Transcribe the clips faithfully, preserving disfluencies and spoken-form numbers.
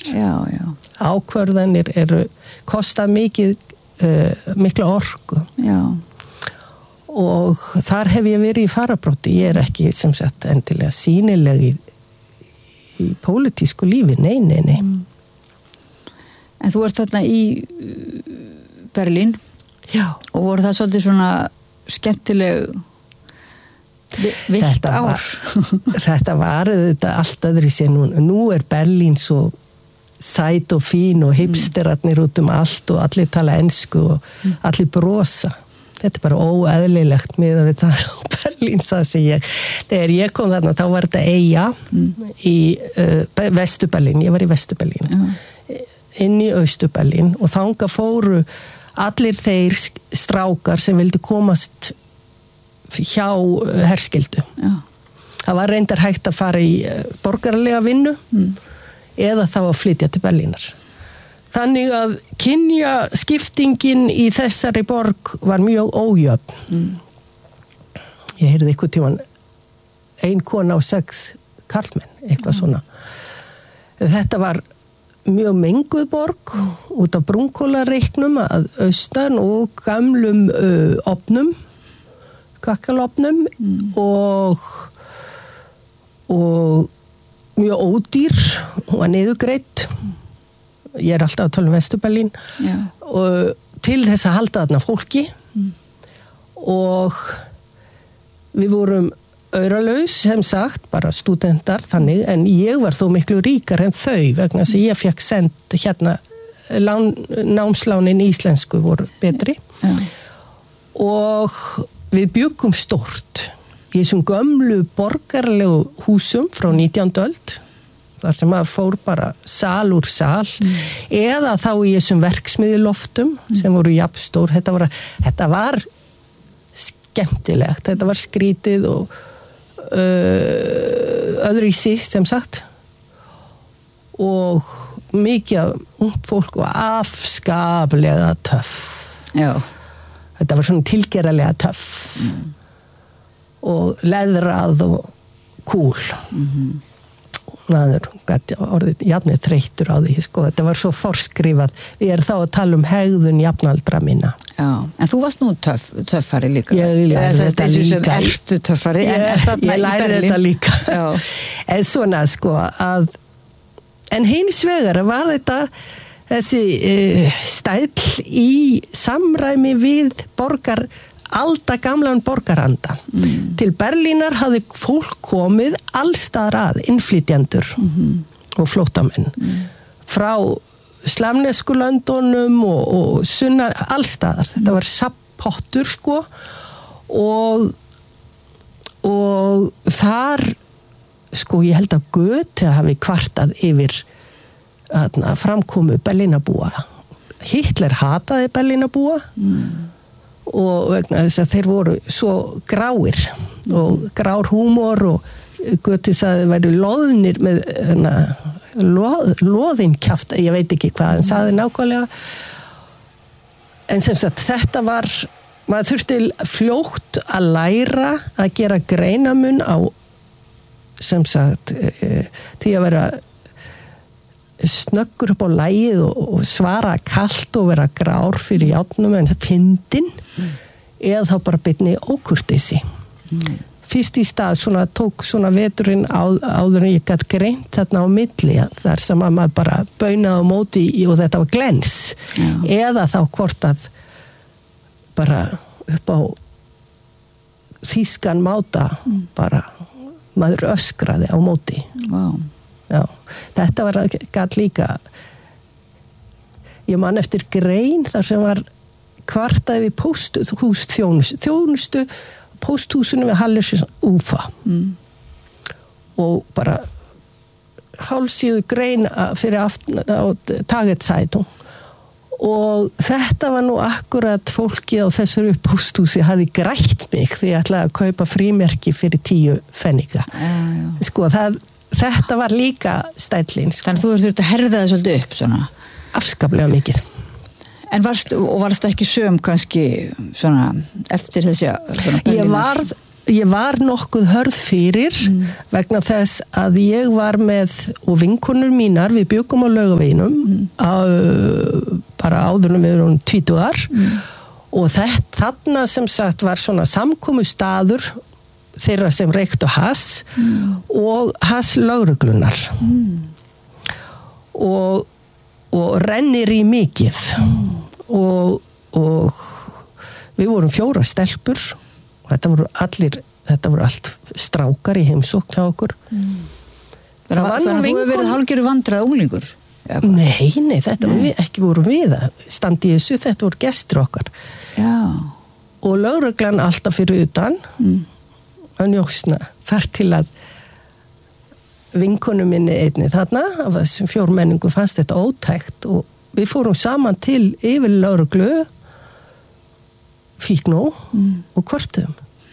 Já, já. Ákvörðanir eru kosta mikið uh, mikla orku. Já. Og þar hef ég verið í fararbróti. Ég er ekki sem sagt endilega sýnileg í, í pólitísku lífi, nei, nei, nei. Mm. En þú ert þarna í Berlín. Já. Og voru það svolítið svona skemmtileg vilt þetta ár. Var, þetta var þetta allt öðru sér nú. Nú er Berlín svo sæt og fín og hipsterarnir út um allt og allir tala ensku og mm. allir brosa. Þetta er bara óeðlilegt með að við það á Berlín, það sé ég. Þegar ég kom þarna, þá var þetta eyja mm. í uh, Vestur-Berlín. Ég var í Vestur-Berlín. Mm. Inn í Austur-Berlín og þanga fóru allir þeir strákar sem vildu komast hjá herskildu. Já. Það var reyndar hægt að fara í borgarlega vinnu mm. eða þá að flytja til Berlínar. Þannig að kynja skiptingin í þessari borg var mjög ójöfn. Mm. Ég heyrði eitthvað tíman ein kona á sex karlmenn, eitthvað mm. svona. Þetta var mjög menguð borg út af brúnkólareiknum að austan og gamlum uh, opnum, kakkalopnum mm. og og mjög ódýr, hún var niðurgreidd. Ég er alltaf að tala um Vestur-Berlín og til þess að halda þarna fólki mm. og við vorum auralaus, sem sagt, bara stúdentar þannig, en ég var þó miklu ríkar en þau, vegna þess að ég fekk send hérna, lán, námslánin íslensku voru betri ja. Og við byggum stórt í þessum gömlu borgarlegu húsum frá nítjándu öld, þar sem maður fór bara sal úr sal mm. eða þá í þessum verksmiðjuloftum mm. sem voru jafnstór. Þetta var, þetta var skemmtilegt, þetta var skrítið og uh, öðruvísi sem sagt og mikið ungt fólk og afskaplega töff. Já. Þetta var svona tilgerðarlega töff mm. og leðrað og kúl. Mhm. Maður gæti orðið jafnir þreyttur á því, sko. Þetta var svo forskrifað. Við erum þá að tala um hegðun jafnaldra minna. Já, en þú varst nú töff, töffari líka. Ég lærði þetta líka. Ertu töffari, ég, en þarna ég lærði þetta líka. Já. En svona, sko, að en hins vegar var þetta þessi uh, stæll í samræmi við borgar alda gamlan borgaranda. Mm. Til Berlínar hafði fólk komið allstaðar að, innflytjendur mm-hmm. og flóttamenn. Mm. Frá slavnesku löndunum og, og sunnar, allstaðar. Mm. Þetta var sappottur, sko. Og, og þar, sko, ég held að Goethe hafi kvartað yfir þarna, framkomu Berlínarbúa. Hitler hataði Berlínarbúa. Mm. Og vegna þess að þeir voru svo gráir og grár húmor og Goethe sagði að þeir væru loðnir með hana, loð, loðinkjaft, ég veit ekki hvað hann sagði nákvæmlega. En sem sagt þetta var, maður þurfti fljótt að læra að gera greinamun á sem sagt e, því að vera snöggur upp á lagið og, og svara kalt og vera grár fyrir játnum en fyndin mm. eða þá bara beinni ókurteisi. Mm. Fyrst í stað svona, tók svona veturinn á, áður en ég gat greint þarna á milli þar sem að maður bara baunaði á móti og þetta var glens. Mm. Eða þá hvort að bara upp á þýskan máta mm. bara maður öskraði á móti. Wow. Já, þetta var gat líka ég man eftir grein þar sem var kvartaði við pósthús þjónustu, þjónustu pósthúsinu við Hallersins Ufa mm. og bara hálfsíðu grein fyrir aftan á Tagetseitung og þetta var nú akkurat fólkið á þessari pósthúsi hafði grætt mig því ég ætlaði að kaupa frímerki fyrir tíu fenninga. Já, já. Sko, það þetta var líka stællin. Sko. Þannig þú þurfti að herða það svolítið upp svona? Afskaplega mikið. En varst, og varst ekki söm kannski svona eftir þessi svona Ég varð ég var nokkuð hörð fyrir mm. vegna þess að ég var með og vinkonur mínar, við byggum á Laugaveginum mm. á, bara áðurnum við erum tvítugar mm. og þetta þarna sem sagt var svona samkomu staður þeirra sem reyktu hass mm. og hass lögreglunar mm. og, og rennir í mikið mm. og, og við vorum fjóra stelpur. Þetta voru allir, þetta voru allt strákar í heimsókn hjá okkur. Mm. Það var þannig að þú hefur verið hálfgerður vandrað unglingur? Nei, nei, þetta nei. Við ekki voru við að standi í þessu, þetta voru gestur okkar. Já. Og lögreglan alltaf fyrir utan mm. að njósna þar til að vinkonu minni einni þarna, af þessum fjórmenningu fannst þetta ótækt og við fórum saman til yfir lögreglu fíknó mm. og kvörtum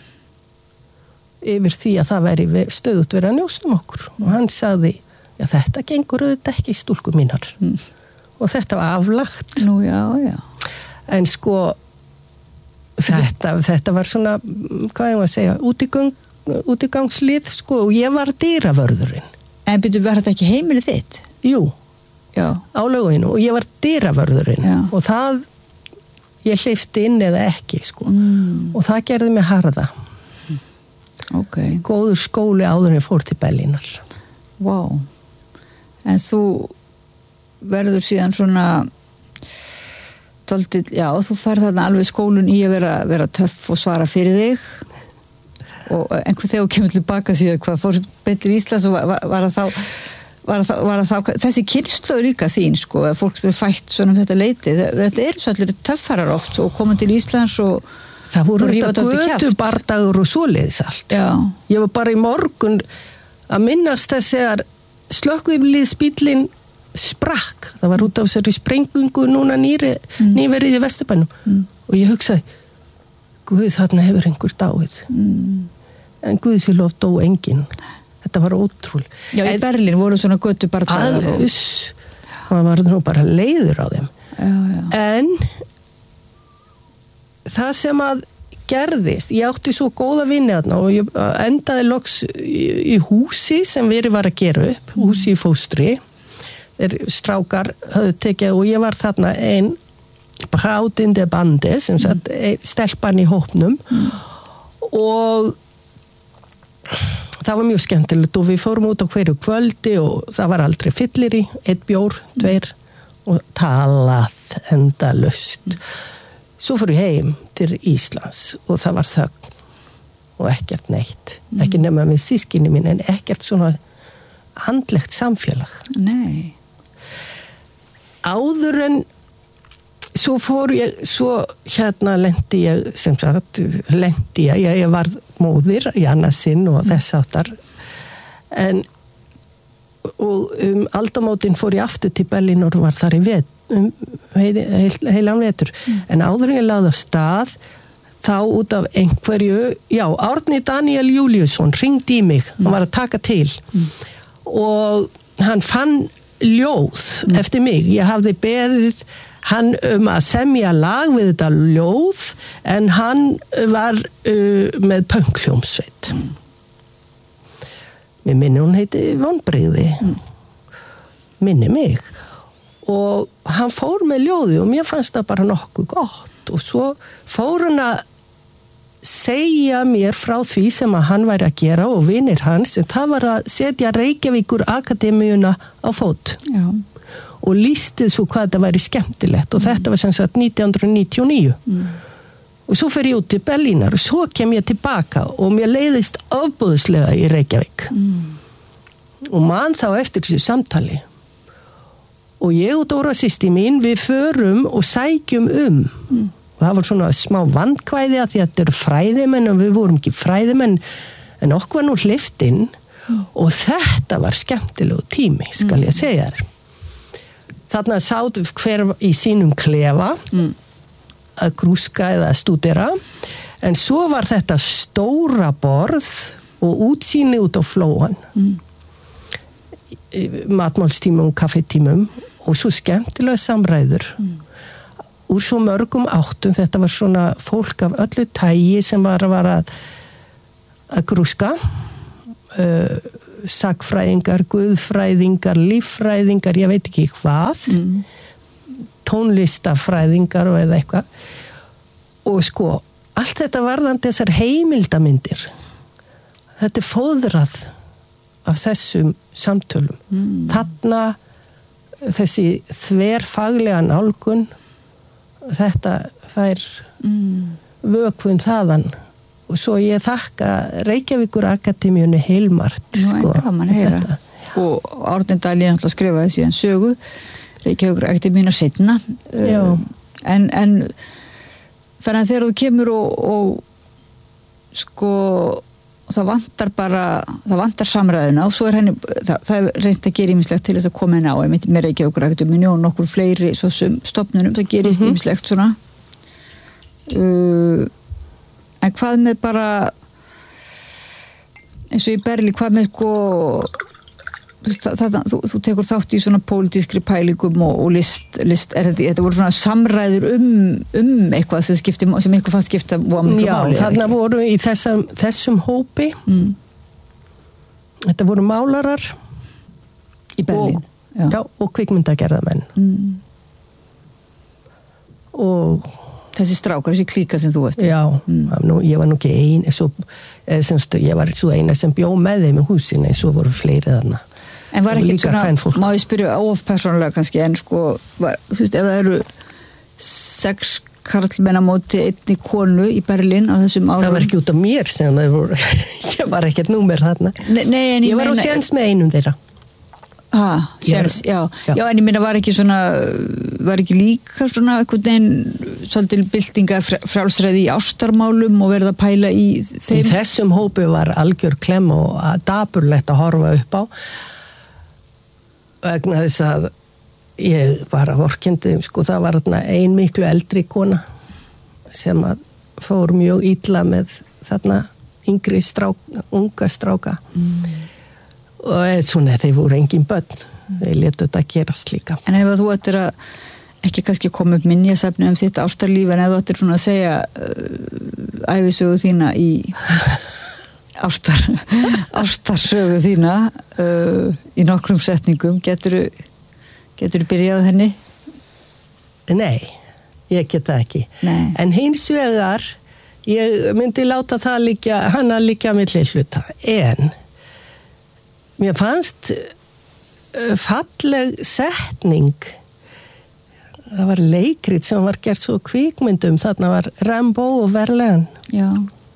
yfir því að það væri stöðut verið að njósna um okkur mm. og hann sagði, já þetta gengur auðvitað ekki stúlkur mínar mm. og þetta var aflagt. Nú já, já. En sko þetta, þetta var svona, hvað ég var að segja, útigang, útigangslið sko og ég var dyravörðurinn. En byrju, var þetta ekki heimilið þitt? Jú, já. Á Laugaveginu og ég var dyravörðurinn já. Og það ég hleypti inn eða ekki sko mm. og það gerði mig harða. Okay. Góður skóli áður en ég fór til Berlínar. Vá. Wow. En þú verður síðan svona dálítið, já, þú færð þarna alveg skólun í að vera, vera töff og svara fyrir þig og einhver þegar þú kemur tilbaka síðan hvað fór betur í Íslands og var, var, var að þá Var það, var það, þessi kynslóð líka þín sko, að fólk sem er fætt svona um þetta leiti, þetta eru svo allir töffarar oft og koma til Íslands og það voru þetta götu bardagur og svoleiðis allt. Já. Ég var bara í morgun að minnast þess að slökkviliðsbíllinn sprakk, það var út af þessari sprengingu núna nýri, mm. nýverið í Vesturbænum mm. og ég hugsaði, Guð þarna hefur einhver dáið mm. en Guð sér lof dó enginn. Þetta var ótrúlega. Já, í Berlín voru svona götu bardagar. Alveg, það var nú bara leiður á þeim. Já, já. En það sem að gerðist, ég átti svo góða vini þarna og ég endaði loks í, í húsi sem verið var að gera upp, mm. húsi í fóstri. Þeir strákar höfðu tekið og ég var þarna ein brádinde bandi, sem sagt, mm. stelpan í hópnum mm. og það var mjög skemmtilegt og við fórum út á hverju kvöldi og það var aldrei fyllir í, eitt bjór, tveir og talað endalaust. Svo fór ég heim til Íslands og það var þögn og ekkert neitt. Mm. Ekki nema með sískinni mín en ekkert svona andlegt samfélag. Nei. Áður en svo fór ég, svo hérna lendi ég, sem sagt, lendi ég, ég var móðir í annað sinn og þess áttar. En, og um aldamótin fór ég aftur til Berlín og var þar í vet, um heil, heil, heilan vetur. Mm. En áður en ég lagði af stað, þá út af einhverju, já, Árni Daniel Júliusson hringdi í mig, mm. hann var að taka til. Mm. Og hann fann ljóð mm. eftir mig. Ég hafði beðið hann um að semja lag við þetta ljóð en hann var uh, með pönkljómsveit. Mm. Mér minni hún heiti Vonbrigði. Mm. Minni mig. Og hann fór með ljóði og mér fannst það bara nokkuð gott og svo fór hann að segja mér frá því sem að hann væri að gera og vinir hans, en það var að setja Reykjavíkur Akademíuna á fót. Já. Og lístið svo hvað þetta væri skemmtilegt og mm. þetta var sem sagt nítján hundruð níutíu og níu. Mm. Og svo fer ég út til Berlínar og svo kem ég tilbaka og mér leiðist ofboðslega í Reykjavík. Mm. Og man þá eftir þessu samtali. Og ég og Dóra systir mín, við förum og sækjum um. Mm. Og það var svona smá vandkvæði að því að þetta eru fræðimenn og við vorum ekki fræðimenn en okkur var nú hleypt inn mm. og þetta var skemmtilegu tími, skal ég segja þér. Þarna sátt hver í sínum klefa mm. að grúska eða að stúdera en svo var þetta stóra borð og útsýni út á flóan mm. matmálstímum og kaffetímum og svo skemmtilega samræður mm. úr svo mörgum áttum, þetta var svona fólk af öllu tægi sem var, var að að grúska uh, sakfræðingar, guðfræðingar, líffræðingar, ég veit ekki hvað mm. tónlistafræðingar og eða eitthvað og sko, allt þetta varðandi þessar heimildamindir þetta er fóðrað af þessum samtölum mm. þarna þessi þverfaglega nálgun þetta fær mm. vökvun þaðan og svo ég þakka Reykjavíkur Akademíunni heilmart sko, þetta. Og Árni Dahlíð náttúrulega skrifaði síðan sögu Reykjavíkur Akademíuna seinna um, en, en þannig að þegar þú kemur og, og sko það vantar bara það vantar samræðuna og svo er henni það, það er reynt að gera ýmislegt til þess að koma henni á einmitt með Reykjavíkur Akademíunni og nokkur fleiri svo sem stofnunum, það gerist ýmislegt mm-hmm. svona uh, en hvað með bara eins og í Berlín, hvað með sko það, það, þú, þú tekur þátt í svona pólitískri pælingum og, og list, list er þetta, þetta voru svona samræður um, um eitthvað sem, skipti, sem eitthvað fannst skipta Já, þarna voru í þessum, þessum hópi mm. þetta voru málarar í Berlín og, já. Já, og kvikmyndagerðamenn mm. og þessi strákar, þessi klíka sem þú varst já, mm. nú, ég var nú ekki ein svo, semst, ég var svo eina sem bjó með þeim í húsin, en svo voru fleiri þarna en var ekki svona, má ég spyrja óofpersónulega kannski, en sko var, þú veist, ef það eru sex karlmenn á móti einni konu í Berlín á þessum árum það var ekki út af mér sem það voru ég var ekkert númer þarna nei, nei, ég, ég var á séns með einum þeirra Ha, séns, já. Já. já, en ég minna var ekki svona, var ekki líka svona einhvern veginn svolítið byltinga frjálsræði í ástarmálum og verða að pæla í þeim? Í þessum hópi var algjör klemm og dapurlegt að horfa upp á vegna þess að ég bara vorkendi, sko það var þarna ein miklu eldri kona sem að fór mjög illa með þarna yngri strák, unga stráka mm. og svona þeir voru engin börn þeir létu þetta gerast líka En ef þú ættir að ekki kannski koma upp minjasafni um þitt ástarlíf en ef þú ættir svona að segja uh, ævisögu þína í ástar ástarsögu þína uh, í nokkrum setningum getur getur byrjað henni? Nei, ég get það ekki Nei. En hins vegar ég myndi láta það líka hana líka milli hluta en mér fannst falleg setning það var leikrit sem var gert svo kvikmyndum þarna var Rambo og Verlaine Já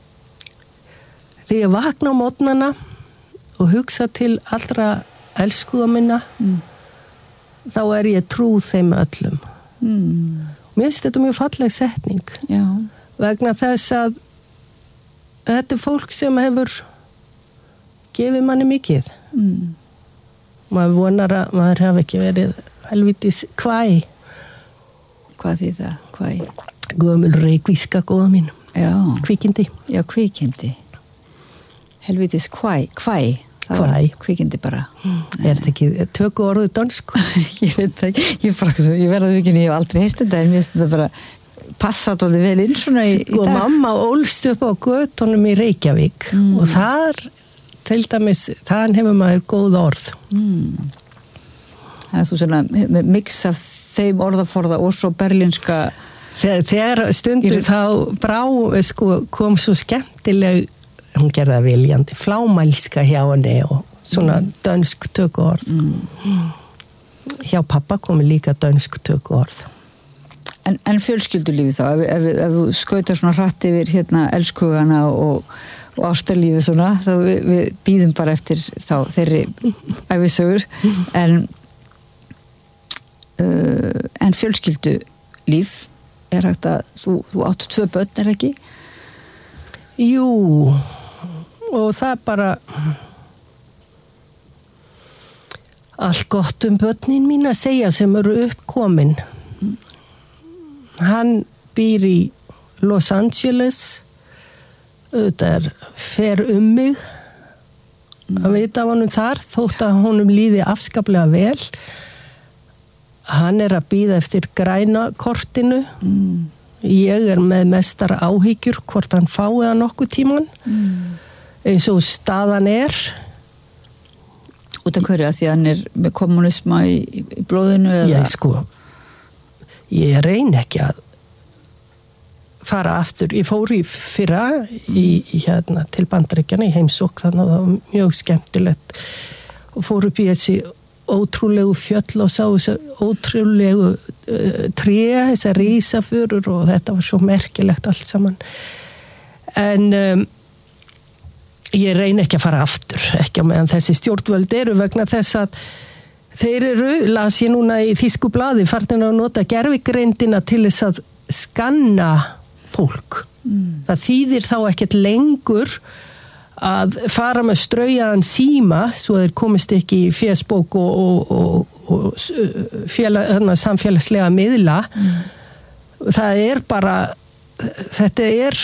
Þegar ég vakna á mótnana og hugsa til allra elskuða minna mm. þá er ég trú þeim öllum mm. mér finnst þetta mjög falleg setning Já vegna þess að þetta er fólk sem hefur gefið manni mikið mm. maður vonar að maður hafi ekki verið helvítis kvæ hvað því það, kvæ? Gömul reykvíska góða mín Já. Kvikindi Já, kvikindi helvítis kvæ, kvæ Kvæ Kvikindi bara mm. Er þetta ekki töku orðu dönsk? Ég veit ekki, ég, ég verða ekki ég hef aldrei heyrt þetta en mér finnst þetta bara passat alveg vel inn svona í, sko, í dag mamma ólst upp á götunum í Reykjavík mm. og þar til dæmis, þaðan hefur maður góð orð mm. Þannig að þú svona mix af þeim orðaforða og svo berlínska þegar, þegar stundur í... þá brá sko, kom svo skemmtileg hún gerði það viljandi flámælska hjá henni og svona mm. dönsk tökuorð mm. hjá pappa komi líka dönsk tökuorð En, en fjölskyldulífi þá, ef, ef, ef þú skautar svona hratt yfir hérna elskugana og, og ástarlífi svona, þá við, við býðum bara eftir þá þeirri ævisögur, en uh, en fjölskyldulíf er hægt að þú, þú átt tvö börn, er ekki? Jú, og það bara allt gott um börnin mín að segja sem eru uppkomin. Hann býr í Los Angeles, þetta er fer um mig að vita af honum þar, þótt að honum líði afskaplega vel. Hann er að bíða eftir græna kortinu. Mm. Ég er með mestar áhyggjur hvort hann fái það nokkuð tíman. Mm. eins og staðan er. Út af hverju að því að hann er með kommunisma í, í blóðinu eða? Ég sko, ég reyni ekki að fara aftur. Ég fór í fyrra í, í hérna til Bandaríkjanna í heimsókn, þannig að það var mjög skemmtilegt og fór upp í þessi ótrúlegu fjöll og sá þessi ótrúlegu uh, tré, þessar rísafurur og þetta var svo merkilegt allt saman. En um, ég reyni ekki að fara aftur, ekki á meðan þessi stjórnvöld eru vegna þess að þeir eru, las ég núna í þýsku blaði, farnir að nota gervigreindina til þess að skanna fólk. Mm. Það þýðir þá ekkert lengur að fara með straujaðan síma svo þeir komist ekki í Facebook og, og, og, og félag, samfélagslega miðla. Mm. Það er bara, þetta er,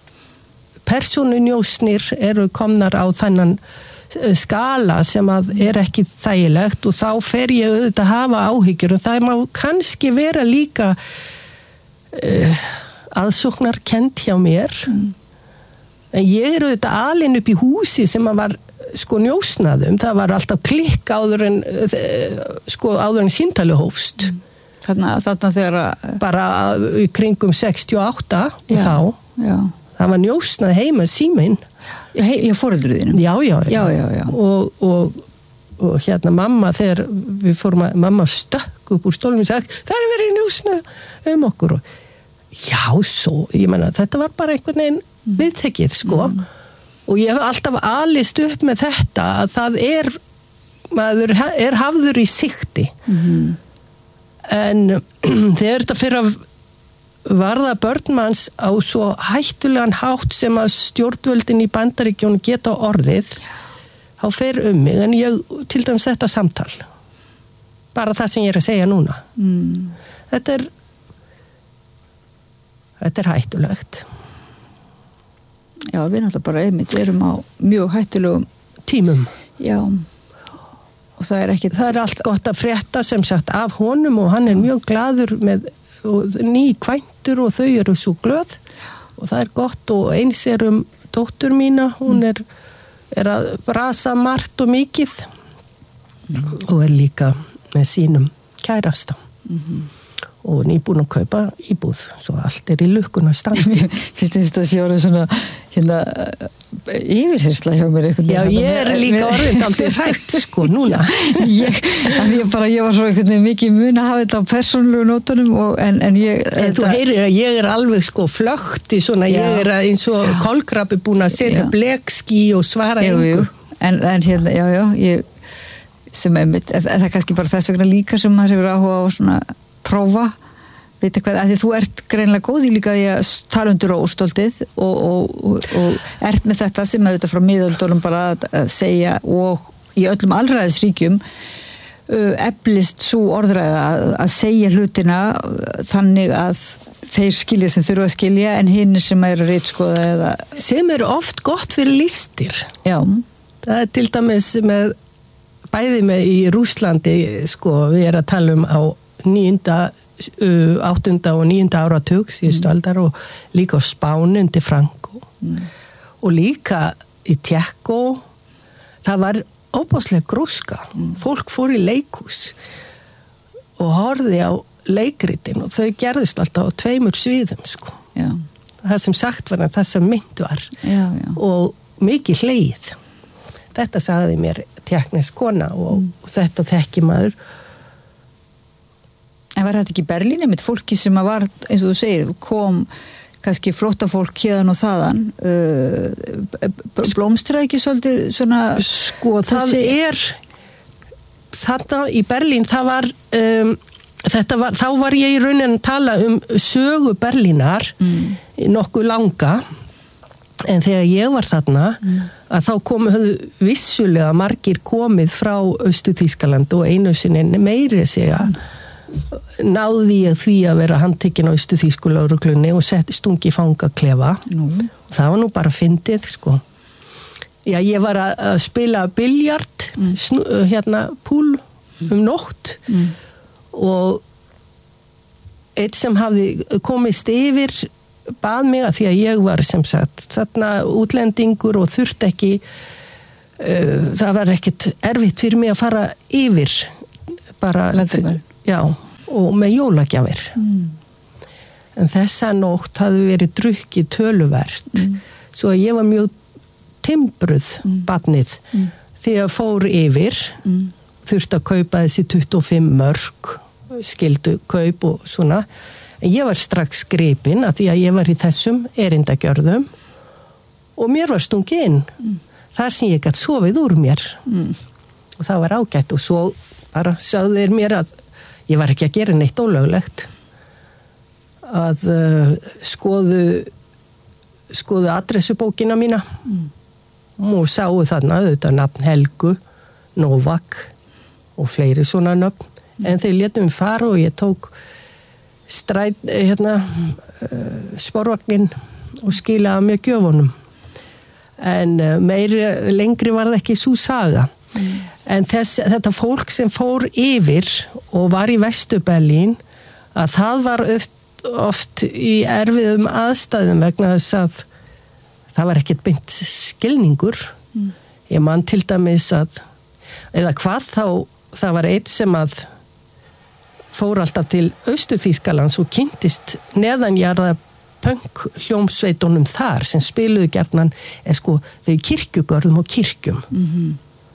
persónunjósnir eru komnar á þennan skala sem að er ekki þægilegt og þá fer ég auðvitað að hafa áhyggjur og það má kannski vera líka uh, aðsóknar kennt hjá mér. Mm. En ég er auðvitað alinn upp í húsi sem að var sko njósnaðum, það var alltaf klikk áður en sko áður en símtali hófst. Mm. Þarna, þarna þegar að... bara í kringum sextíu og átta og já, þá. Já. Það var njósnað heima síminn. Já, ég foreldruð þínum. Já, já, já. já, já, já. Og, og, og hérna mamma þegar við fórum að mamma stökk upp úr stólum og sagði, það er verið njósnað um okkur og já, svo, ég menna, þetta var bara einhvern veginn viðtekið, sko. Mm. Og ég hef alltaf alist upp með þetta að það er, maður er hafður í sikti. Mm. En þegar þetta fyrir að varða börnmanns á svo hættulegan hátt sem að stjórnvöldin í Bandaríkjunum geta orðið, þá fer um mig, en ég, til dæmis þetta samtal, bara það sem ég er að segja núna. Mm. Þetta er, þetta er hættulegt. Já, við náttúrulega bara einmitt erum á mjög hættulegum tímum. Já. Og það er ekki... Það er allt gott að frétta sem sagt af honum og hann er mjög glaður með ný kvæntur og þau eru svo glöð og það er gott og eins er um dóttur mína, hún er, er að brasa margt og mikið mm. og er líka með sínum kærasta. Mm-hmm. Og nýbúin að kaupa íbúð svo allt er í lukkuna standi. Finnst þetta að sé orðið svona hérna yfirhersla hjá mér eitthvað. Já, ég er líka orðið aldrei hrætt sko núna. ég, ég, bara, ég var svo eitthvað mikið mun að hafa þetta á persónulegu nótunum og, en, en ég... En þetta... þú heyrir að ég er alveg sko flökti svona, já. Ég er eins og kolkrabbi búin að setja blekski og svara yngur. En, en hérna, já, já, ég sem er mitt, það er kannski bara þess vegna líka sem maður hefur áhuga á svona prófa, veit hvað, að því þú ert greinlega góð í líka því að tala undir óstoltið og, og, og, og ert með þetta sem auðvitað frá miðöldunum bara að, að segja og í öllum allræðisríkjum uh, eflist svo orðræða að, að segja hlutina þannig að þeir skilja sem þurfa að skilja en hinn sem eru ritskoða eða... Sem eru oft gott fyrir listir. Já. Það er til dæmis með, bæði með í Rússlandi, sko, við erum að tala um á níunda, áttunda og níunda áratug síðustu aldar og líka á Spáni undir Franco mm. og líka í Tékkó það var óbáslega gróska mm. fólk fór í leikhús og horfði á leikritin og þau gerðust alltaf á tveimur sviðum sko. Já. Það sem sagt var að það sem mynd var já, já. Og mikið hlegið þetta sagði mér tékknesk kona og, mm. og þetta þekki maður. En var þetta ekki Berlín einmitt fólki sem að var, eins og þú segir, kom kannski flóttafólk hérðan og þaðan uh, blómstraði ekki svolítið svona... Sko, það þessi... er þarna í Berlín, það var, um, þetta var, þá var ég í raunin að tala um sögu Berlínar mm. nokkuð langa, en þegar ég var þarna, mm. að þá komu höfðu vissulega margir komið frá Austur-Þýskaland og einu sinni meiri segja, mm. náði ég því að vera handtekinn á Austur-Þýsku lögreglunni og sett stungi í fangaklefa. Mm. Það var nú bara fyndið, sko. Já, ég var að, að spila biljart, mm. snu, hérna, púl um nótt mm. og eitt sem hafði komist yfir bað mig að því að ég var sem sagt þarna útlendingur og þurfti ekki uh, það var ekkit erfitt fyrir mig að fara yfir bara já, og með jólagjafir mm. en þessa nótt hafði verið drukkið töluvert mm. svo að ég var mjög timbruð mm. barnið mm. því að fór yfir mm. þurfti að kaupa þessi tuttugu og fimm mörk skildu kaup og svona en ég var strax gripin að því að ég var í þessum erindagjörðum og mér var stungið inn mm. þar sem ég gætt sofið úr mér mm. og það var ágætt og svo bara sögðu þeir mér að ég var ekki að gera neitt ólöglegt að uh, skoðu skoðu adressubókina mína mm. og sáu þarna auðvitað nafn Helgu, Novak og fleiri svona nöfn mm. en þeir létu mig fara og ég tók stræt, hérna, uh, sporvagnin og skilaði með gjöfunum. En uh, meiri, lengri var það ekki sú saga. Mm. En þess, þetta fólk sem fór yfir og var í Vestur-Berlín, að það var oft, oft í erfiðum aðstæðum vegna þess að það var ekkert beint skilningur. Mm. Ég man til dæmis að, eða hvað þá, það var eitt sem að fór alltaf til Austur-Þýskalands og kynntist neðanjarða punk hljómsveitunum þar sem spiluðu gjarnan er sko þau kirkjugörðum og kirkjum mm-hmm.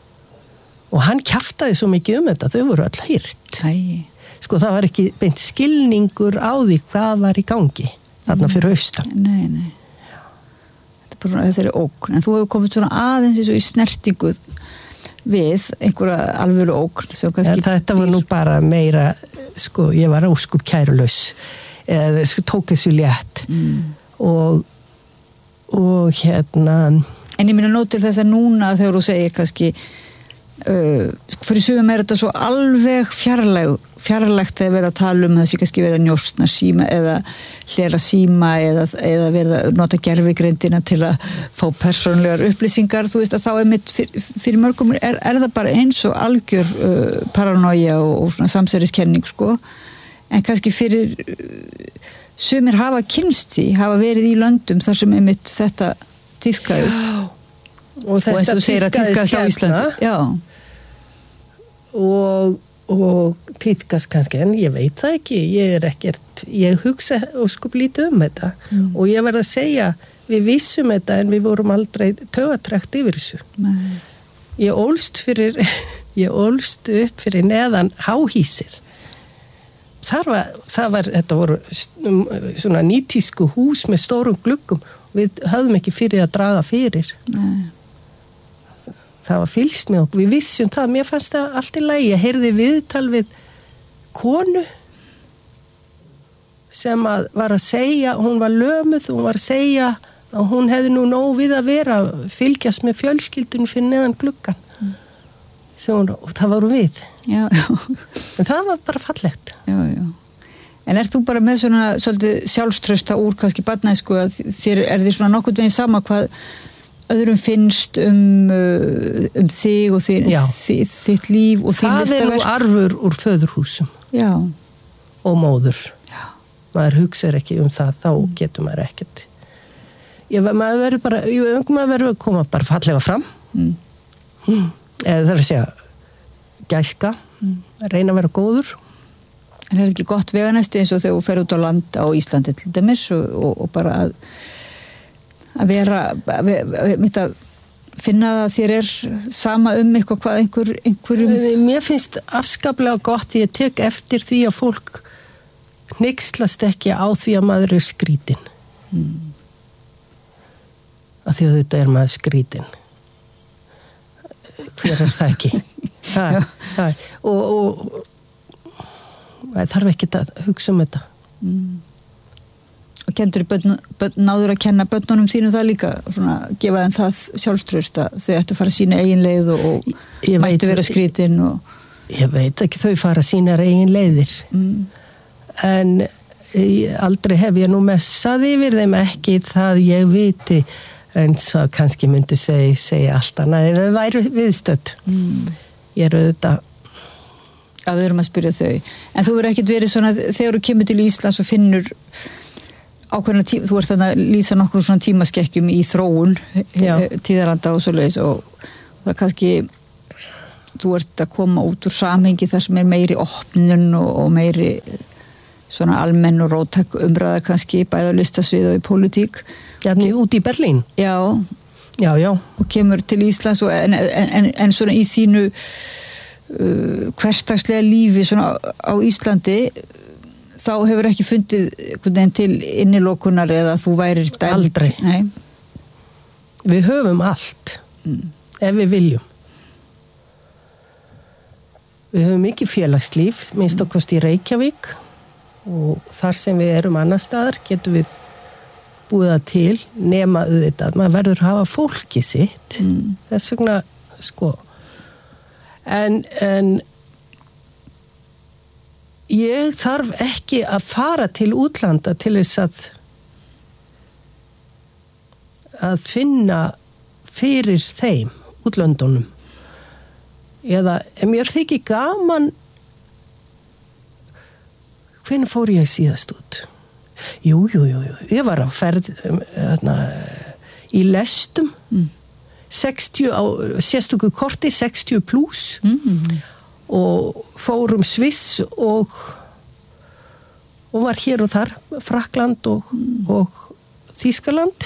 og hann kjaftaði svo mikið um þetta, þau voru öll hýrt sko það var ekki beint skilningur á því hvað var í gangi þarna fyrir austan nei, nei. Þetta er bara svona, þetta er ógn en þú hefur komið svona aðeins í, í snertingu við einhverja alvöru ógn ja, þetta var nú bara meira sko, ég var óskup kærulaus eða sko, tók þessu létt mm. og og hérna en ég minna nót til þess að núna þegar þú segir kannski uh, sko, fyrir sumum er þetta svo alveg fjarlæg fjarlægt að vera að tala um þessi kannski vera að njósna síma eða hlera síma eða, eða vera að nota gervigreindina til að fá persónulegar upplýsingar þú veist að þá er mitt fyrir, fyrir mörgum er, er það bara eins og algjör uh, paranoia og, og svona samsæriskenning sko en kannski fyrir uh, sumir hafa kynsti hafa verið í löndum þar sem er mitt þetta tíðkaðist og þetta tíðkaðist á Íslandi já og og tíðkast kannski en ég veit það ekki ég er ekkert, ég hugsa óskup lítið um þetta mm. og ég verð að segja við vissum þetta en við vorum aldrei taugatrekt yfir þessu Nei. ég ólst fyrir ég ólst upp fyrir neðan háhísir þar var, það var þetta voru svona nýtísku hús með stórum gluggum við höfðum ekki fyrir að draga fyrir Nei. Það var fylgst með okkur, við vissum það, mér fannst það allt í lagi, ég heyrði viðtal við konu sem að var að segja, hún var lömuð, hún var að segja að hún hefði nú nóg við að vera, fylgjast með fjölskyldunum fyrir neðan gluggan. Mm. Hún, og það voru við. Já, já. En það var bara fallegt. Já, já. En ert þú bara með svona svolítið sjálfstrausta úr kannski barnæsku að þér er þér svona nokkurn veginn sama hvað öðrum finnst um, um þig og þið, þið, þitt líf og þín listaverk. Það er nú arfur úr föðurhúsum Já. Og móður. Já. Maður hugsar ekki um það, þá mm. getur maður ekkert. Ég, maður verður bara, ég, maður verður að koma bara fallega fram. Mm. Mm. Eða það er að segja gæska, mm. reyna að vera góður. En er ekki gott veganesti eins og þegar þú fer út á land á Íslandi til dæmis og, og, og bara að að vera að, að, að finna það að þér er sama um eitthvað hvað einhver, einhverjum Mér finnst afskaplega gott ég tek eftir því að fólk hneykslast ekki á því að maður er skrítin mm. að því að þetta er maður skrítin hver er það ekki það, það, og, og það þarf ekki að hugsa um þetta mm. Og kendur börn, börn, náður að kenna börnunum þínum það líka, svona, gefa þeim það sjálfstraust að þau ættu að fara sína eigin leið og, og mættu vera skrítin og... Ég veit ekki, þau fara sínar eigin leiðir. Mm. En ég, aldrei hef ég nú messað yfir þeim ekki það ég viti, en svo kannski myndi segja, segja allt annað ef þau væri viðstödd. Mm. Ég er auðvitað... Að við erum að spyrja þau. En þú verður ekkert verið svona, þegar þú kemur til Íslands og finnur ákveðna tíma, þú ert þannig að lýsa nokkur svona tímaskekkjum í þróun Já. tíðaranda og svoleiðis og það kannski þú ert að koma út úr samhengi þar sem er meiri opnun og, og meiri svona almenn og róttæk umræða kannski bæði á listasvið og í pólitík. Já, út í Berlín. Já. Já, já. Og kemur til Íslands og en, en, en svona í þínu uh, hversdagslega lífi svona á Íslandi þá hefur ekki fundið einhvern veginn til innilokunar eða þú værir dæmt. Aldrei. Nei. Við höfum allt mm. ef við viljum. Við höfum mikið félagslíf, minnst okkast í Reykjavík og þar sem við erum annar staðar getum við búið það til nema auðvitað, maður verður að hafa fólki sitt mm. þess vegna sko en, en ég þarf ekki að fara til útlanda til þess að að finna fyrir þeim útlöndunum eða en mér þykir gaman hvernig fór ég síðast út? Jú, jú, jú, jú. Ég var á ferð þarna, í lestum mm. sextíu á sérstöku korti, sextíu pluss mm. og fórum Sviss og og var hér og þar Frakkland og, mm. og Þýskaland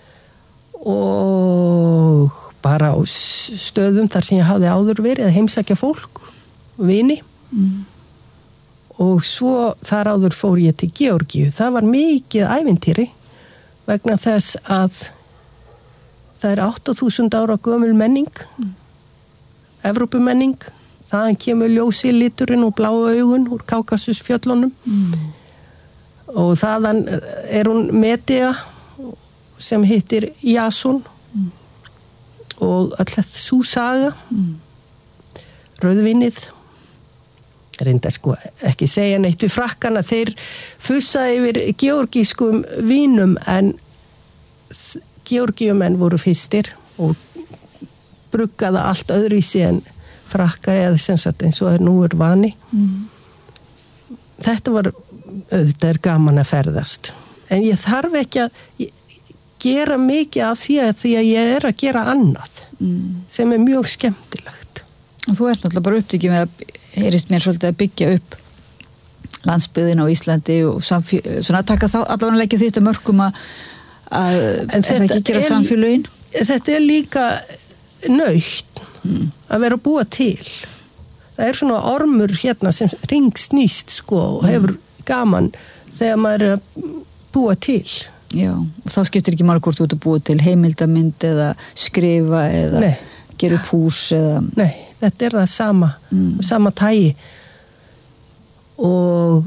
og bara á stöðum þar sem ég hafði áður verið að heimsækja fólk vini mm. og svo þar áður fór ég til Georgíu. Það var mikið ævintýri vegna þess að það er átta þúsund ára gömul menning, mm. Evrópumenning, þaðan kemur ljósi liturinn og bláu augun úr Kákasusfjöllunum mm. og þaðan er hún Medea sem hittir Jason mm. og öll sú saga, mm. rauðvinnið reynda sko ekki segja neitt við Frakkana, þeir fussa yfir georgískum vínum en georgíumenn voru fyrstir og bruggaða allt öðruvísi en Frakkar eða sem sagt eins og nú er vani mm. þetta var auðvitað er gaman að ferðast en ég þarf ekki að gera mikið af því að því að ég er að gera annað mm. sem er mjög skemmtilegt og þú ert náttúrulega bara upptekið með að heyrist mér svolítið að byggja upp landsbyggðin á Íslandi og samfél, svona að taka þá allavega leggja þetta mörgum að, að er það ekki gera samfélögin? Þetta er líka nautt mm. að vera að búa til. Það er svona ormur hérna sem ringsnýst sko og hefur gaman þegar maður er að búa til. Já, og þá skiptir ekki margur hvort þú ert að búa til heimildamynd eða skrifa eða Nei. Gera upp hús eða... Nei, þetta er það sama, mm. sama tægi. Og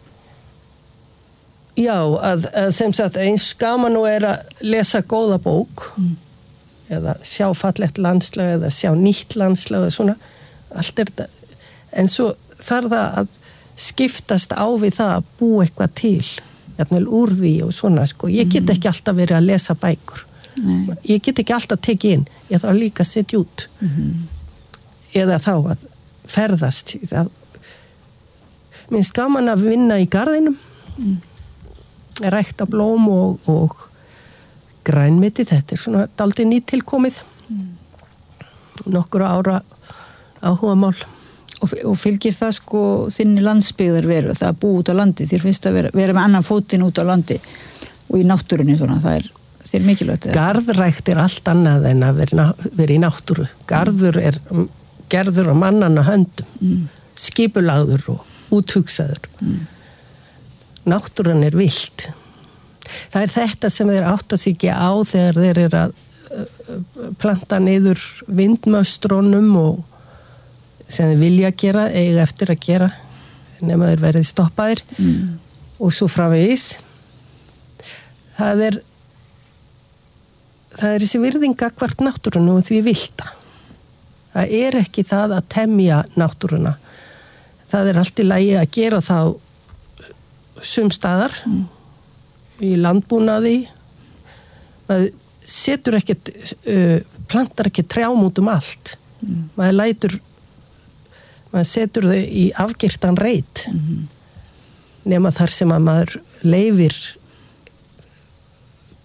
já, að, að sem sagt eins gaman nú er að lesa góða bók mm. eða sjá fallegt landslag eða sjá nýtt landslag eða svona, allt er þetta. En svo þarf það að skiptast á við það að búa eitthvað til, jafnvel úr því og svona, sko. Ég get ekki alltaf verið að lesa bækur. Nei. Ég get ekki alltaf tekið inn, ég þarf líka að setja út mm-hmm. eða þá að ferðast það minnst gaman að vinna í garðinum mm. rækta blóm og, og grænmeti, þetta er svona dálítið nýtilkomið mm. nokkur ára áhugamál og, og fylgir það sko þinni landsbyggðar veru, það að búa út á landi þér finnst að vera, vera með annan fótinn út á landi og í náttúrunni svona, það er þér mikilvægt. Garðrækt er allt annað en að vera, vera í náttúru. Garður er gerður á mannanna höndum, mm. skipulagður og úthugsaður. Mm. Náttúran er vilt. Það er þetta sem þeir átta sig ekki á þegar þeir eru að planta niður vindmöstrónum og sem þeir vilja gera, eiga eftir að gera nema þeir verið stoppaðir mm. og svo framvegis. Það er það er þessi virðing gagnvart náttúrunni og því vilta. Það er ekki það að temja náttúruna. Það er allt í lagi að gera þá sumstaðar mm. í landbúnaði. Maður setur ekkert, uh, plantar ekki trjám út um allt. Mm. Maður lætur, maður setur þau í afgirtan reit. Mm. Nema þar sem að maður leifir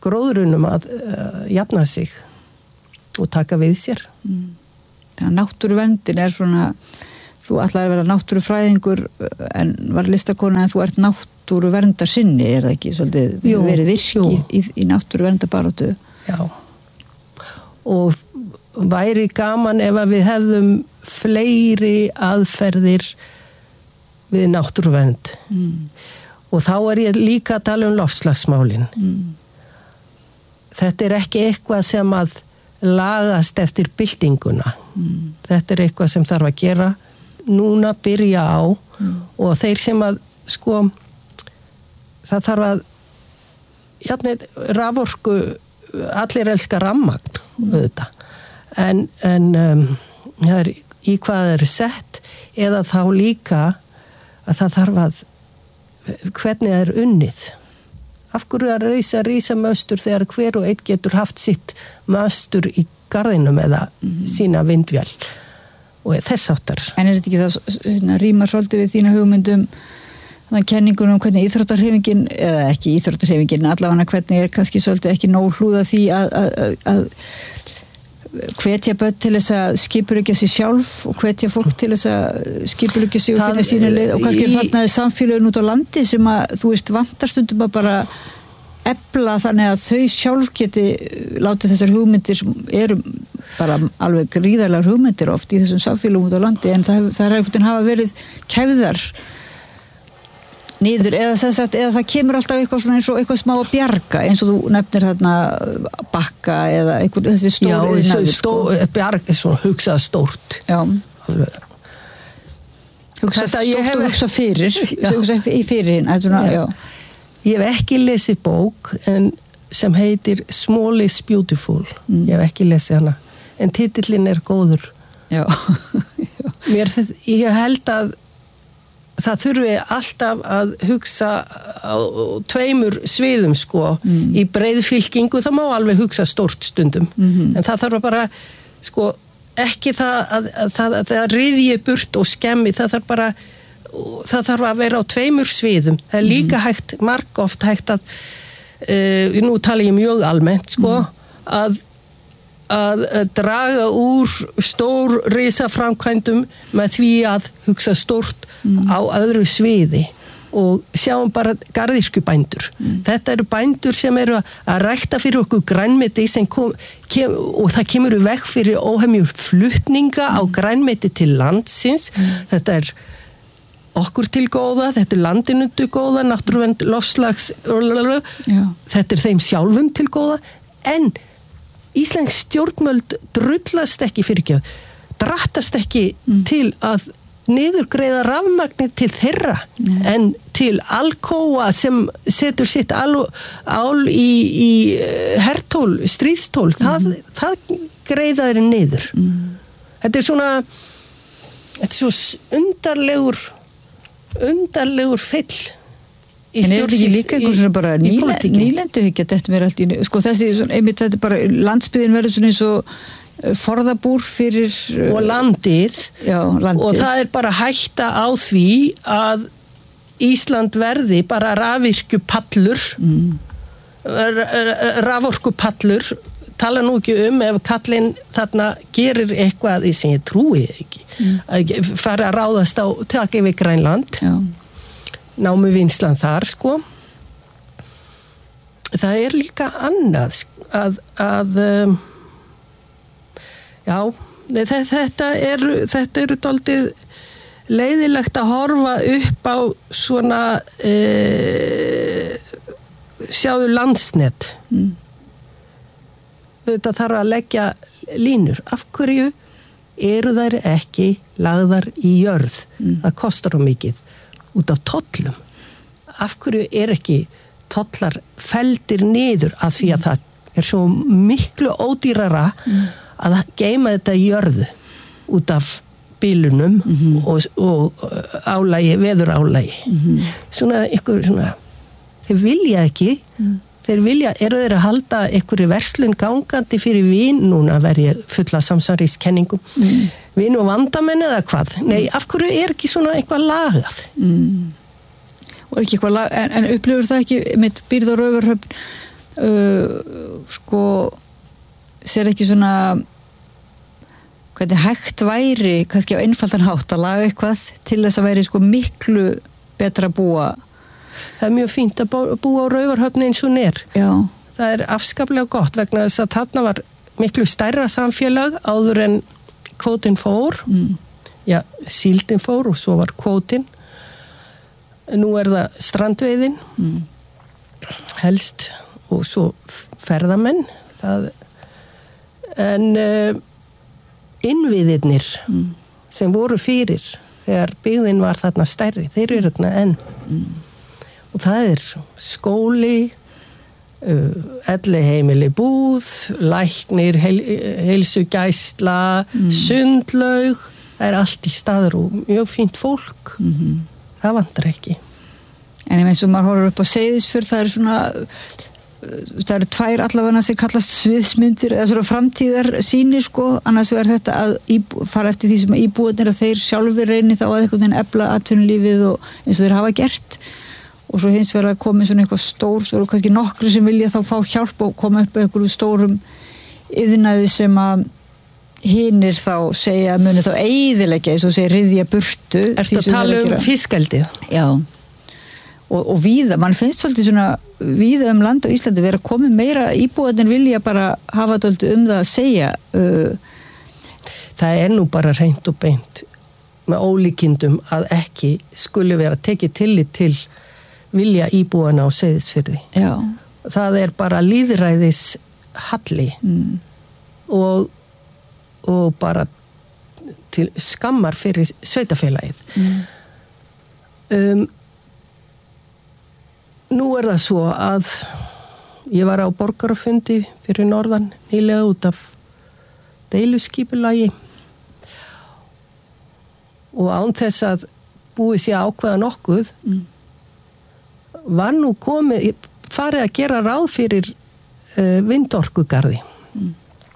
gróðrunum að uh, jafna sig og taka við sér. Mm. Þannig að náttúruverndin er svona, þú ætlaði að vera náttúrufræðingur en var listakona en þú ert náttúruverndar sinni, er það ekki svolítið jú, verið virk í, í, í náttúruverndabaróttu? Já. Og væri gaman ef að við hefðum fleiri aðferðir við náttúruvernd. Mm. Og þá er ég líka að tala um loftslagsmálin. Mm. Þetta er ekki eitthvað sem að lagast eftir byltinguna. Mm. Þetta er eitthvað sem þarf að gera núna, byrja á mm. og þeir sem að sko það þarf að játnið raforku allir elska rammagn mm. auðvitað. En, en um, það er í hvað það er sett eða þá líka að það þarf að hvernig það er unnið. Af hverju að reisa, reisa möstur þegar hver og einn getur haft sitt möstur í garðinum eða mm. sína vindvél og þess áttar. En er þetta ekki það rýmar svolítið við þína hugmyndum þannig kenningunum hvernig íþróttarhreyfingin eða ekki íþróttarhreyfingin allavega hvernig er kannski svolítið ekki nóg hlúða því að, að, að hvetja börn til þess að skipuleggja sig sjálf og hvetja fólk til þess að skipuleggja sig og finna sína leið og kannski er þarna samfélögin út á landi sem að þú veist vantar stundum að bara efla þannig að þau sjálf geti látið þessar hugmyndir sem eru bara alveg gríðarlegar hugmyndir oft í þessum samfélögum út á landi en það, það er einhvern veginn hafa verið kæfðar niður eða, sagt, eða það kemur alltaf eitthvað svona eins og eitthvað smá að bjarga eins og þú nefnir þarna bakka eða eitthvað þessi stóri já, stó, bjarg er svona hugsað stórt já hugsa stórt hef... og hugsa fyrir hugsa fyrir hinn svona, já. Já. Ég hef ekki lesið bók en, sem heitir Small is Beautiful mm. ég hef ekki lesið hana en titillinn er góður já. Já. Mér, ég held að það þurfi alltaf að hugsa á tveimur sviðum sko mm. í breiðfylkingu það má alveg hugsa stórt stundum mm-hmm. en það þarf bara sko ekki það að, að, að, að það riðji burt og skemmi það þarf bara það þarf að vera á tveimur sviðum það er líka mm. hægt, margoft hægt að uh, nú tala ég mjög almennt sko mm. að að draga úr stór risaframkvæmdum með því að hugsa stórt mm. á öðru sviði og sjáum bara garðyrkjubændur. Mm. Þetta eru bændur sem eru að rækta fyrir okkur grænmeti sem kom, kem, og það kemur í veg fyrir óhemjur flutninga mm. á grænmeti til landsins. Mm. Þetta er okkur til góða, þetta er landinu til góða, náttúruvernd, loftslags, þetta er þeim sjálfum til góða en Íslensk stjórnvöld drullast ekki fyrir ekki, drattast ekki mm. til að niðurgreiða rafmagnir til þeirra mm. en til Alcoa sem setur sitt ál, ál í, í hertól, stríðstól, mm. það, það greiða þeirri niður. Mm. Þetta er svona, þetta er svo undarlegur, undarlegur feill. En er þetta ekki líka einhvern svona bara nýlenduhyggja þetta mér allt í sko þessi einmitt þetta bara landsbyðin verður svona eins og forðabúr fyrir og landið, já, landið og það er bara hætta á því að Ísland verði bara rafvirkjupallur mm. raforkupallur tala nú ekki um ef kallinn þarna gerir eitthvað sem ég trúi ekki mm. að fara að ráðast á taka yfir Grænland já námu vinslan þar sko það er líka annað að, að um, já þetta er þetta eru dálítið leiðilegt að horfa upp á svona e, sjáðu Landsnet mm. þetta þarf að leggja línur af hverju eru þær ekki lagðar í jörð mm. það kostar um mikið út af tollum. Af hverju er ekki tollar feldir niður af því að það er svo miklu ódýrara mm. að geyma þetta í jörðu út af bílunum mm-hmm. og, og álægi, veðurálægi. Mm-hmm. Svona ykkur svona, þeir vilja ekki, mm. þeir vilja, eru þeir að halda ykkur verslun gangandi fyrir vín, núna verð ég fulla samsæriskenningum, mm. Vinn og vandamenn eða hvað? Nei, af hverju er ekki svona eitthvað lagað? Mm. Og er ekki eitthvað lagað, en, en upplifur það ekki mitt býrð og Raufarhöfn uh, sko sér ekki svona hvernig hægt væri kannski á einfaldan hátt að laga eitthvað til þess að væri sko miklu betra að búa. Það er mjög fínt að búa á Raufarhöfn eins og nér. Já. Það er afskaplega gott vegna þess að þarna var miklu stærra samfélag áður en kvótinn fór. Mm. Já, síldin fór og svo var kvótinn. Nú er það strandveiðin mm. helst og svo ferðamenn. Það, en uh, innviðirnir mm. sem voru fyrir þegar byggðin var þarna stærri, þeir eru þarna enn. Mm. Og það er skóli, uh, elliheimili búð, læknir, heil, heilsugæsla, mm. sundlaug, það er allt í staður og mjög fínt fólk. Mm-hmm. Það vantar ekki. En ég meins og maður horfir upp á Seyðisfjörð, það er svona það eru tvær allavega sem kallast sviðsmyndir eða svona framtíðar sýnir sko, annars er þetta að íbú, fara eftir því sem íbúarnir að þeir sjálfur reyni þá að einhvern veginn efla atvinnulífið og eins og þeir hafa gert og svo hins vegar að koma svona eitthvað stór svo eru kannski nokkri sem vilja þá fá hjálp og koma upp með einhverju stórum iðnaði sem að hinir þá segja muni þá eyðileggja eins og segja ryðja burtu. Ertu að tala um fiskeldið? Já. Og, og víða, mann finnst svolítið svona víða um land á Íslandi vera komið meira íbúarnir vilja bara hafa dálítið um það að segja. Það er nú bara hreint og beint með ólíkindum að ekki skuli vera tekið tillit til vilja íbúana á Seyðisfirði. Já. Það er bara lýðræðis halli mm. og, og bara til skammar fyrir sveitafélagið. Mm. Um, Nú er það svo að ég var á borgarafundi fyrir norðan nýlega út af deiluskipulagi og án þess að búið sér ákveða nokkuð mm. var nú komið, farið að gera ráð fyrir uh, vindorkugarði. Mm.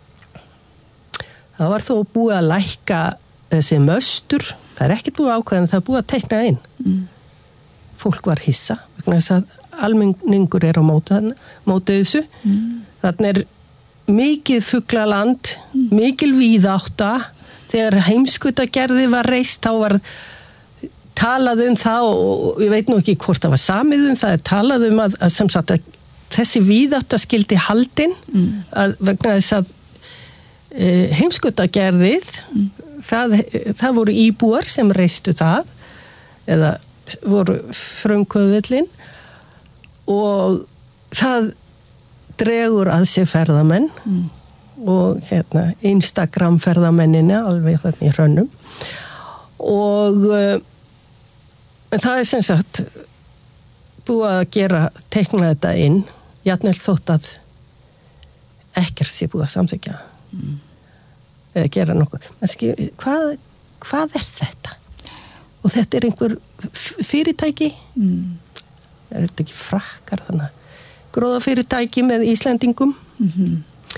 Það var þó búið að lækka þessi möstur, það er ekkert búið ákveðan, það er búið að teikna inn. Mm. Fólk var hissa vegna þess að almenningur er á móti, móti þessu. Mm. Þannig er mikið fuglaland, mm. mikil víðátta. Þegar heimskutagerði var reist, þá var talað um það og ég veit nú ekki hvort það var samið um það, talað um að, að sem sagt að þessi víðátta skildi haldin mm. að vegna þess að e, heimskutagerðið, mm. það, það voru íbúar sem reistu það eða voru frumkvöðvillin og það dregur að sér ferðamenn mm. og hérna Instagram ferðamenninni alveg þarna í hrönnum og uh, það er sem sagt búið að gera, teikna þetta inn jafnvel þótt að ekkert sé búið að samþykkja mm. eða gera nokkuð. Skil, hvað, hvað er þetta? Og þetta er einhver fyrirtæki mm. er þetta ekki frakkar þannig gróðafyrirtæki með Íslendingum mm-hmm.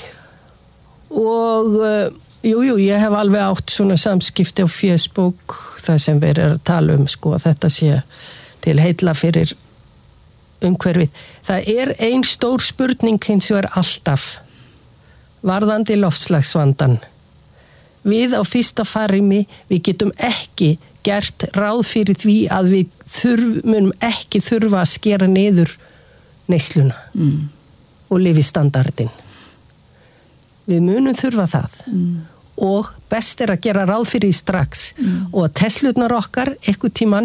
og uh, jú, jú, ég hef alveg átt svona samskipti á Facebook það sem við erum að tala um sko að þetta sé til heilla fyrir umhverfið. Það er ein stór spurning hins vegar alltaf varðandi loftslagsvandan. Við á fyrsta farimi við getum ekki gert ráð fyrir því að við þurfum ekki þurfa að skera niður neysluna mm. og lifistandardin. Við munum þurfa það mm. og best er að gera ráð fyrir því strax mm. og að Teslurnar okkar einhvern tímann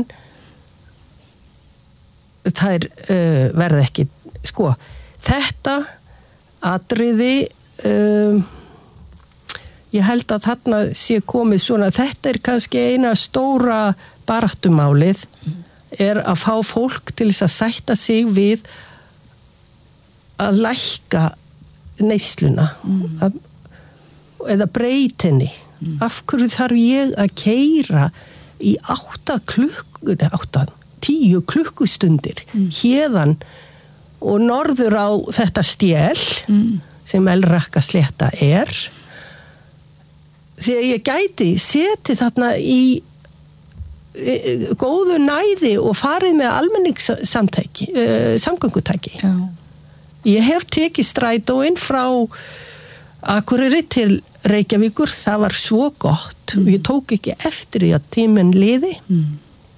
það er uh, verða ekki sko, þetta atriði um, ég held að þarna sé komið svona, þetta er kannski eina stóra baráttumálið mm. er að fá fólk til þess að sætta sig við að lækka neysluna mm. að, eða breytinni. Mm. Af hverju þarf ég að keyra í átta klukkur, átta, tíu klukkustundir mm. héðan og norður á þetta stjel mm. sem Melrakkaslétta er þegar ég gæti setið þarna í góðu næði og farið með almenningssamtæki, uh, samgöngutæki. Já. Ég hef tekið strætóinn frá Akureyri til Reykjavíkur, það var svo gott mm. og ég tók ekki eftir því að tíminn liði mm.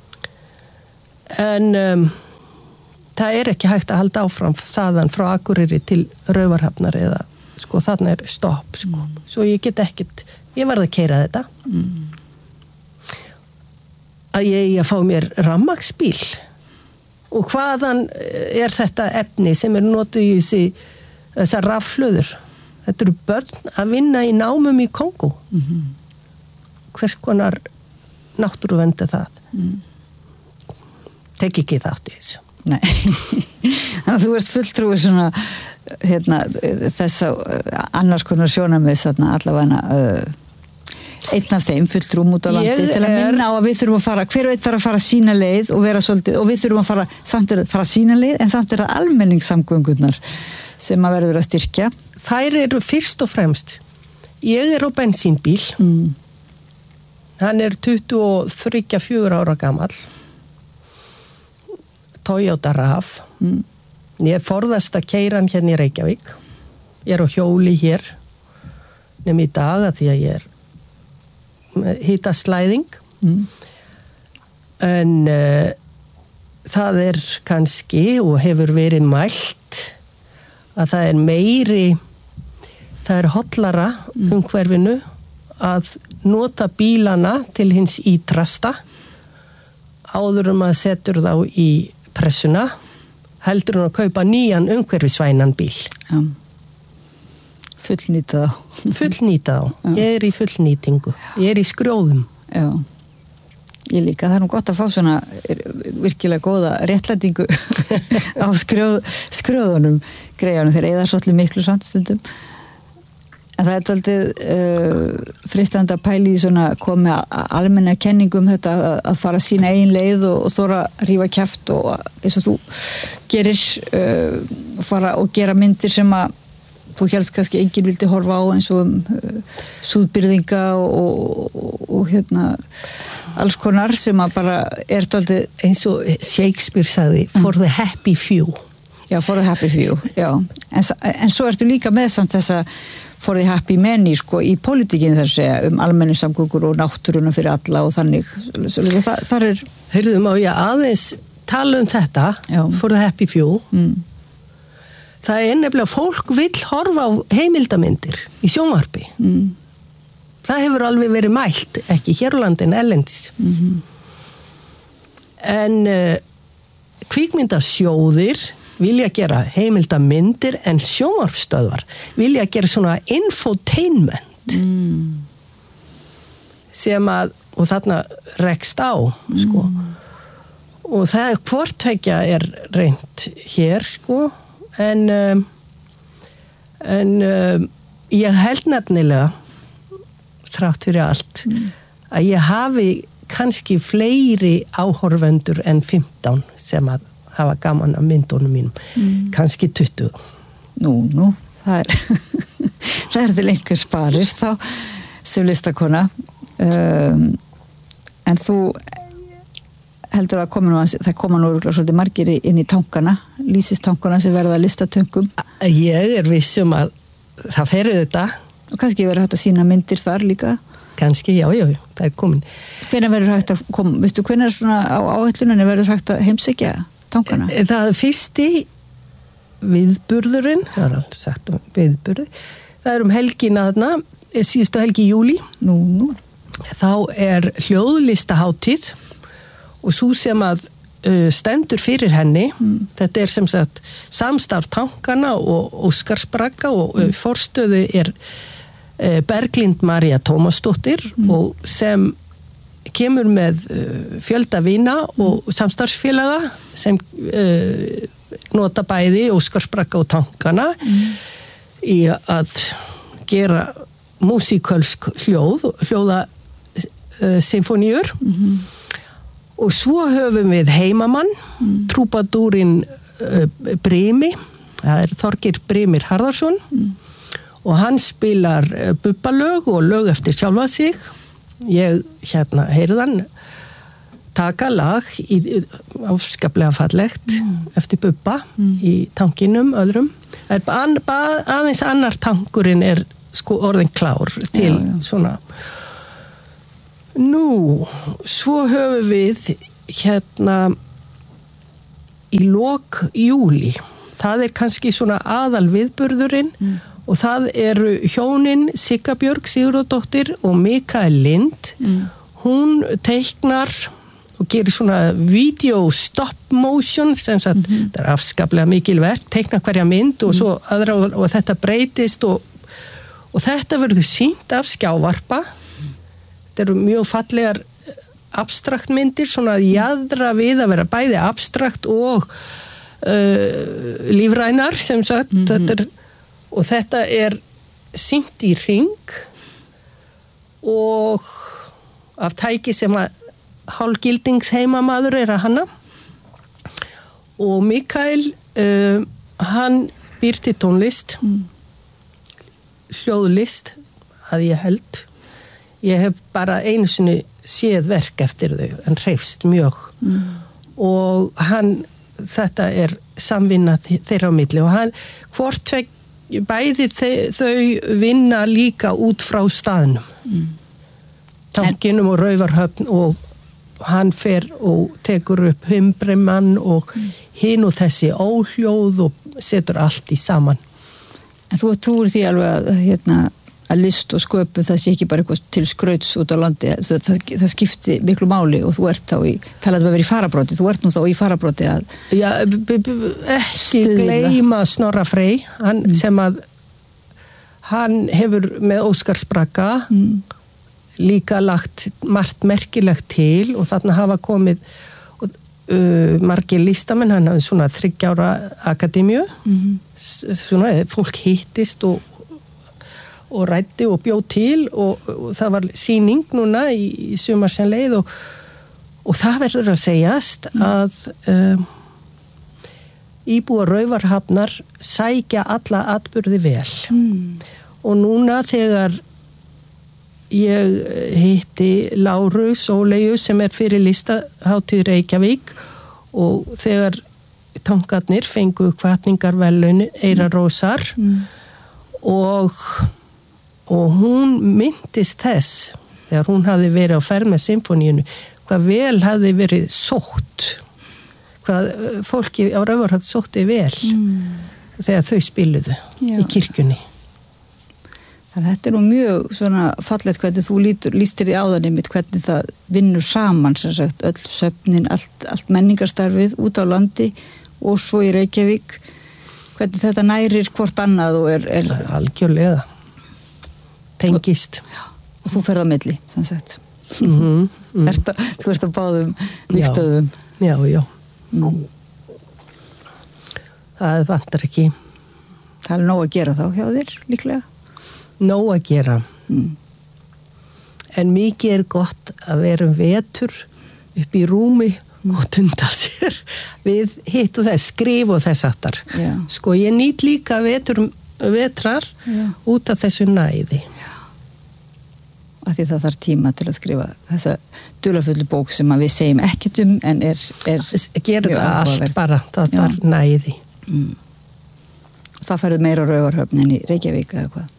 en um, það er ekki hægt að halda áfram þaðan frá Akureyri til Raufarhafnar eða sko þarna er stopp sko, mm. svo ég get ekkert, ég varð að keyra þetta mm. að ég eigi að fá mér rafmagnsbíl og hvaðan er þetta efni sem er notuð í þessi, þessar rafhlöður. Þetta eru börn að vinna í námum í Kongó. Mm-hmm. Hvers konar náttúruvernd er það? Mm. Tek ekki þátt í þessu. Nei, þannig að þú ert fulltrúið svona hérna, þess að annars konar sjónamið þarna allavega uh, einn af þeim fulltrúum út á landi ég til að minna er... á að við þurfum að fara, hver veit þarf að fara sína leið og vera svolítið, og við þurfum að fara samt er að fara sína leið en samt er að almenningssamgöngurnar sem að verður að styrkja. Þær eru fyrst og fremst, ég er á bensínbíl, mm. hann er tuttugu og þrjú til fjögur ára gamall, Toyota RAV, mm. ég forðast að keyra hann hérna í Reykjavík, ég er á hjóli hér, nefnum í dag að því að ég er hitaslæðing, mm. en uh, það er kannski og hefur verið mælt að það er meiri, það er hollara mm. umhverfinu að nota bílana til hins ítrasta áður um að setur þá í pressuna heldur hún að kaupa nýjan umhverfisvænan bíl. Já. Fullnýta þá. Fullnýta þá. Já. Ég er í fullnýtingu. Ég er í skrjóðum. Já. Ég líka. Það er nú gott að fá svona virkilega góða réttlætingu á skrjóð, skrjóðunum greiðanum þegar eða svolítið miklu samstundum. En það er tóltið uh, fristandi að pæli í svona komi almenna kenningum þetta að, að fara sína eigin leið og, og þóra að rífa kjaft og eins og þú gerir uh, fara og gera myndir sem að þú helst kannski enginn vildi horfa á eins og um uh, súðbyrðinga og, og, og hérna alls konar sem að bara er tóltið eins og Shakespeare sagði mm. for the happy few. Já, for the happy few, já. En, en svo ertu líka með samt þessa for the happy many, sko, í pólitíkinu þar að segja um almenningssamgöngur og náttúruna fyrir alla og þannig. Þa, þar er... Heyrðum á ég aðeins tala um þetta, já. For the happy few. Mm. Það er nefnilega fólk vill horfa á heimildamindir í sjónvarpi. Mm. Það hefur alveg verið mælt, ekki hér á landi en erlendis. Mm-hmm. En uh, kvikmyndasjóðir vilja gera heimildamindir en sjónvarpsstöðvar vilja gera svona infotainment mm. sem að og þarna rekst á mm. sko og það er hvort tvekja er reynt hér sko en um, en um, ég held nefnilega þrátt fyrir allt mm. að ég hafi kannski fleiri áhorfendur en fimmtán sem að hafa gaman af myndunum mínum. Mm. Kannski tuttugu. Nú, nú, það er það er til einhver sparist þá sem listakona. Um, en þú heldur að koma nú að, það koma nú svolítið margir inn í tankana, lýsistankana sem verða listatöngum. Ég er vissum að það fer þetta. Og kannski verður hægt að sína myndir þar líka. Kannski, já, já, það er komin. Hvenær verður hægt að koma, veistu, hvenær svona á áætlunni verður hægt að heimsækja tankana? Það er fyrsti viðburðurinn, það er alltaf sagt um viðburði, það er um helgina þarna, síðustu helgi í júli. Nú, nú. Þá er hljóðlistahátíð og svo sem að uh, stendur fyrir henni, mm. þetta er sem sagt samstarf tankana og Óskarsbragga og uh, forstöðu er uh, Berglind María Tómasdóttir mm. og sem kemur með uh, fjölda vina og mm. samstarfsfélaga sem uh, nota bæði Óskarsbragga og tankana mm. í að gera músíkölsk hljóð, hljóða uh, symfóníur mm-hmm. og svo höfum við heimamann, mm. trúbadúrin uh, Brimi, það er Þorgeir Brimir Harðarsson mm. og hann spilar uh, bubbalög og lög eftir sjálfa sig. Ég hérna heyrðan taka lag í, afskaplega fallegt mm. eftir Bubba mm. í tankinum öðrum an, aðeins annar tankurinn er sko orðin klár til já, já. svona nú, svo höfum við hérna í lok júli það er kannski svona aðal viðburðurinn mm. og það eru hjónin Sigga Björg Sigurðardóttir og Mikael Lind mm. hún teiknar og gerir svona video stop motion sem sagt, mm-hmm. það er afskaplega mikil verk, teikna hverja mynd og, svo aðra, og, og þetta breytist og, og þetta verður sýnt af skjávarpa mm. þetta eru mjög fallegar abstrakt myndir, svona jaðra við að vera bæði abstrakt og uh, lífrænar sem sagt mm-hmm. þetta er, og þetta er sýnt í hring og af tæki sem að hálfgildings heimamaður er að hanna og Mikael uh, hann býr til tónlist mm. hljóðlist að ég held ég hef bara einu sinni séð verk eftir þau en hreifst mjög mm. og hann þetta er samvinna þeirra á milli og hann hvort veg, bæði þau, þau vinna líka út frá staðnum mm. tankinum og Raufarhöfn og hann fer og tekur upp Himbremann og mm. hinn og þessi óhljóð og setur allt í saman. En þú trúir því alveg að, hérna, að list og sköpun það sé ekki bara eitthvað til skrauts út á landi, það, það, það skipti miklu máli og þú ert þá í, talaðu að vera í farabróti, þú ert nú þá í farabróti að Já, b- b- ekki gleyma Snorra Frey, hann mm. sem að hann hefur með Óskarsbragga mm. líka lagt margt merkilegt til og þarna hafa komið uh, margir listamenn, hann hafði svona þriggja ára akademíu mm-hmm. svona fólk hittist og, og ræddi og bjóð til og, og það var sýning núna í, í sumar sem leið og, og það verður að segjast mm. að um, íbúar Raufarhafnar sækja alla atburði vel mm. og núna þegar ég hitti Láru Sóleyju sem er fyrir listahátíð Reykjavík og þegar tankarnir fengu hvatningarverðlaun Eirarósar mm. og, og hún myndist þess þegar hún hafði verið á ferð með symfóníunu hvað vel hafði verið sótt hvað fólki á Raufarhöfn sótti vel mm. þegar þau spiluðu Já. Í kirkjunni. Þannig að þetta er nú mjög svona fallegt hvernig þú lítur, lístir í áðanum mitt hvernig það vinnur saman sem sagt öll söfnin, allt, allt menningarstarfið út á landi og svo í Reykjavík hvernig þetta nærir hvort annað og er, er algjörlega tengist og, og þú ferð á milli sem sagt mm-hmm, mm. Erta, þú ert á báðum líkstöðum já, já mm. það vantar ekki það er nóg að gera þá hjá þér líklega nóg að gera mm. en mikið er gott að vera um vetur upp í rúmi mm. og tunda sér við hitt og þess, skrif og þess aftar Já. Sko ég nýt líka vetur, vetrar Já. Út af þessu næði Já. Af því það þarf tíma til að skrifa þessa dularfullu bók sem við segjum ekkert um en er, er gera það allt bara, það Já. þarf næði mm. og það færðu meira á Raufarhöfn en í Reykjavík eða hvað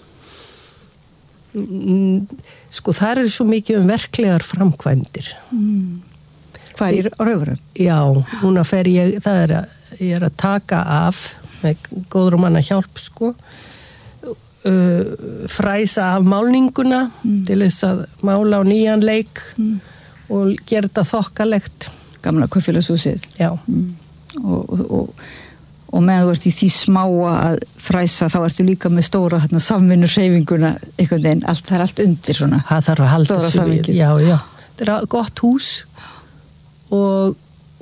sko það er svo mikið um verklegar framkvæmdir mm. hvað er á Raufarhöfn? Já, núna fer ég það er að, ég er að taka af með góður manna hjálp sko uh, fræsa af málninguna mm. til þess að mála á nýjan leik mm. og gera þetta þokkalegt gamla kaupfélagshúsið Já mm. og, og, og og meðan þú ert í því smáa að fræsa þá ertu líka með stóra þarna samvinnu hreyfinguna einhvern veginn, allt, það er allt undir svona það þarf að halda sig við, já, já þetta er gott hús og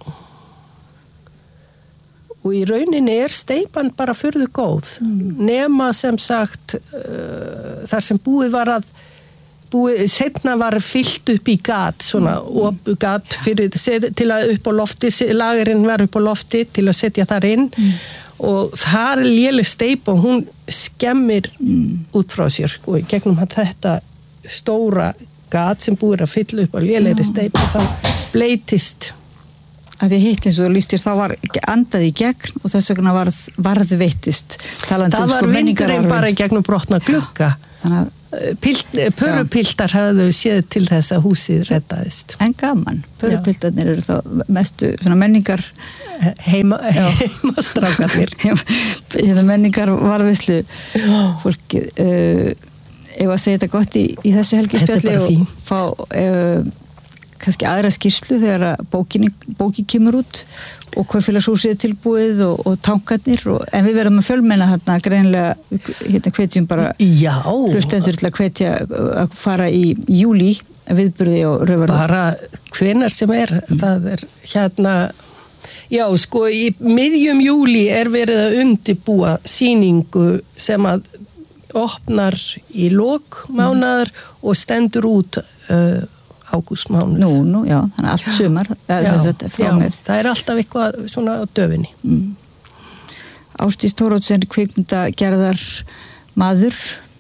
og í rauninni er steypan bara furðu góð mm. nema sem sagt uh, þar sem búið var að búið, setna var fyllt upp í gat svona, og gat fyrir, til að upp á lofti, lagurinn var upp á lofti til að setja þar inn mm. og þar er léleg steypa og hún skemmir mm. út frá sér sko, gegnum þetta stóra gat sem búið að fylla upp á lélegri steypa þá bleitist að ég hitt eins og þú lýstir, þá var andað í gegn og þess vegna varð, varð veittist talandi það um var sko vindurinn bara í gegnum brotna glugga. Þannig að Pilt, pörupiltar hafðu séð til þess að húsið reddaðist. En gaman, pörupiltarnir eru þá mestu svona menningar heima, heimastrákarnir hérna menningar varðvislu fólkið uh, ef að segja þetta gott í, í þessu helgispjalli og fá uh, kannski aðra skýrslu þegar að bókin, bókin kemur út og kaupfélagshúsið er tilbúið og, og tankarnir og, en við verðum að fjölmenna þarna greinlega hérna hvetjum bara hlustendur til að hvetja að fara í júlí viðburði og Raufarhöfn bara hvenar sem er mm. það er hérna já sko í miðjum júlí er verið að undirbúa sýningu sem að opnar í lok mánaðar mm. og stendur út uh, ágústmánuð. Nú, nú, já, þannig allt sumar. Já, já, það er alltaf eitthvað svona á döfinni. Mm. Ásdís Thoroddsen kvikmyndagerðar maður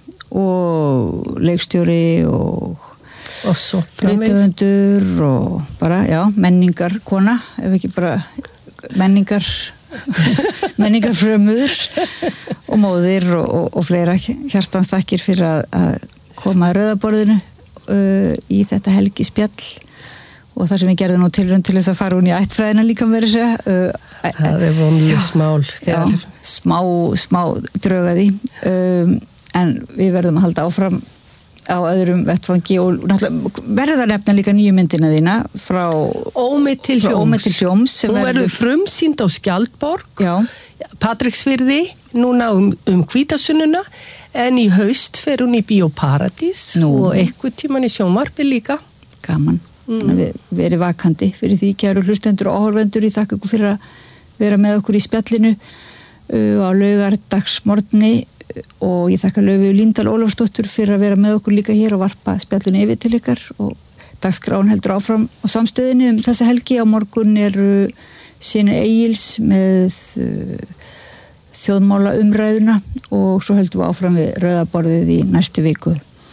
og leikstjóri og og svo rithöfundur og bara, já, menningar kona, ef ekki bara menningar menningar frömuður og móðir og, og, og fleira hjartans þakkir fyrir að, að koma að rauðaborðinu Uh, í þetta helgispjall og það sem ég gerði nú tilraun til þess að fara hún í ættfræðina líka með þessu uh, það er vonlega smál já, smá, smá draugaði um, en við verðum að halda áfram á öðrum vettfangi og verða nefna líka nýju myndina þína frá Ómi til hljóms hún verður frumsýnd á Skjaldborg já. Patreksfirði núna um, um hvítasununa en í haust fer hún í Bíóparadís og eitthvað tíman í sjónvarpi líka. Gaman. Mm. Þannig að við verið vakandi fyrir því kæru hlustendur og áhorfendur. Ég þakka ykkur fyrir að vera með okkur í spjallinu uh, á laugardagsmorgni og ég þakka Laufey Líndal Ólafsdóttur fyrir að vera með okkur líka hér og varpa spjallinu yfir til ykkar og dagskráin heldur áfram á samstöðinu um þessa helgi. Á morgun eru Synir Egils með uh, þjóðmála umræðuna og svo höldum við áfram við rauðaborðið í næstu viku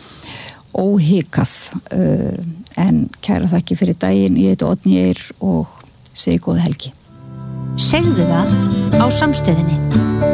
óhikað uh, en kæra þakki fyrir daginn, ég heiti Oddný Eir og segi góða helgi. Segðu það á Samstöðinni.